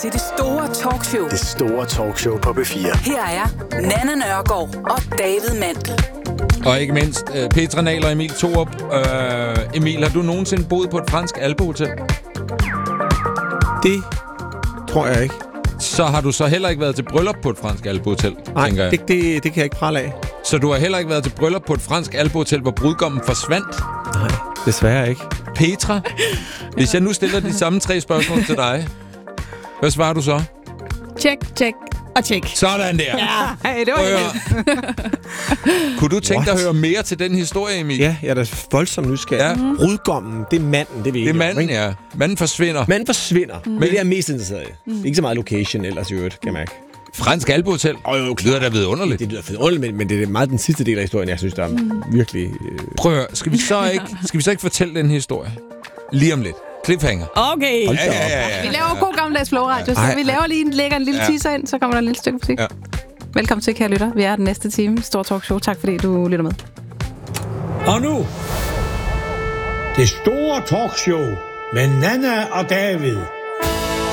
til det store talkshow. Det store talkshow på B4. Her er Nanna Nørgaard og David Mandel. Og ikke mindst Petra Nahl og Emil Thorup. Emil, har du nogensinde boet på et fransk alpehotel? Det tror jeg ikke. Så har du så heller ikke været til bryllup på et fransk alpehotel, tænker jeg. Det kan jeg ikke prale af. Så du har heller ikke været til bryllup på et fransk alpehotel, hvor brudgommen forsvandt? Nej, desværre ikke. Petra, hvis jeg nu stiller de samme 3 spørgsmål til dig, hvad svarer du så? Tjek og tjek. Sådan der. Ja, det var det. Kunne du tænke dig at høre mere til den historie, Emil? Ja, jeg er da voldsomt nysgerrig. Ja. Brudgommen, det er manden, det ved jeg. Det er manden, ja. Manden forsvinder. Manden forsvinder. Men det er jeg mest interesseret i. Ikke så meget location ellers i øvrigt, kan jeg mærke. Fransk alpehotel? Det lyder da vidunderligt. Det lyder vidunderligt, men det er meget den sidste del af historien, jeg synes, der er virkelig... Prøv at høre, skal vi så ikke fortælle den historie? Lige om lidt. Cliffhanger. Okay. Ja. Vi laver god gammeldags flowradio, så vi lægger en lille teaser ind, så kommer der en lille stykke musik. Ja. Velkommen til, kære lytter. Vi er den næste time. Stor talkshow. Tak fordi du lytter med. Og nu, det store talkshow med Nanna og David.